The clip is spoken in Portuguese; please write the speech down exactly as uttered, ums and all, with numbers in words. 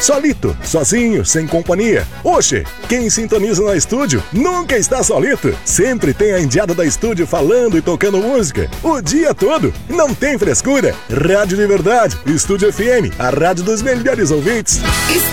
Solito, sozinho, sem companhia. Oxe, quem sintoniza no estúdio nunca está solito. Sempre tem a indiada da estúdio falando e tocando música o dia todo. Não tem frescura. Rádio de verdade, Estúdio F M, a rádio dos melhores ouvintes.